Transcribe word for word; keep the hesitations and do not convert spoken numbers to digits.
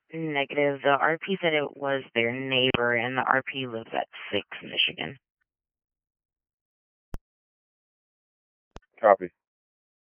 Negative. The R P said it was their neighbor, and the R P lives at six, Michigan. Copy.